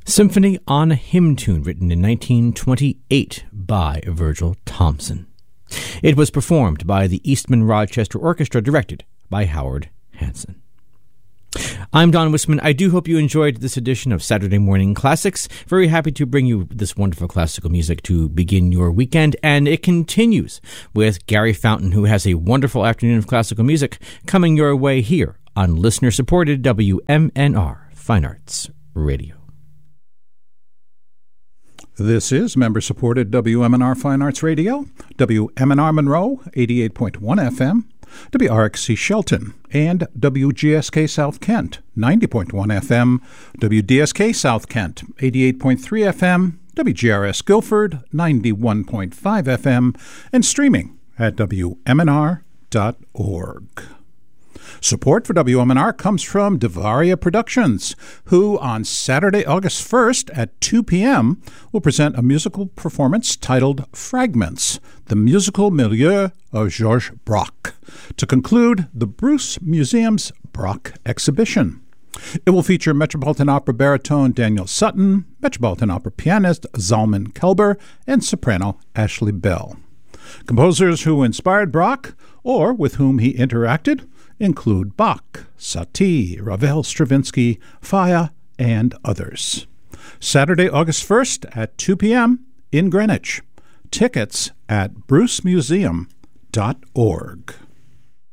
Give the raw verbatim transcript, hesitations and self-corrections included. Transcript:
Symphony on a Hymn Tune, written in nineteen twenty-eight by Virgil Thomson. It was performed by the Eastman Rochester Orchestra, directed by Howard Hanson. I'm Don Wisman. I do hope you enjoyed this edition of Saturday Morning Classics. Very happy to bring you this wonderful classical music to begin your weekend, and it continues with Gary Fountain, who has a wonderful afternoon of classical music coming your way here on listener-supported W M N R Fine Arts Radio. This is member-supported W M N R Fine Arts Radio, W M N R Monroe, eighty-eight point one F M, W R X C Shelton, and W G S K South Kent, ninety point one F M, W D S K South Kent, eighty-eight point three F M, W G R S Guilford, ninety-one point five F M, and streaming at W M N R dot org. Support for W M N R comes from Devaria Productions, who on Saturday, August first at two p.m. will present a musical performance titled Fragments, the Musical Milieu of Georges Braque, to conclude the Bruce Museum's Braque exhibition. It will feature Metropolitan Opera baritone Daniel Sutton, Metropolitan Opera pianist Zalman Kelber, and soprano Ashley Bell. Composers who inspired Braque, or with whom he interacted, include Bach, Satie, Ravel, Stravinsky, Faya, and others. Saturday, August first at two p.m. in Greenwich. Tickets at bruce museum dot org.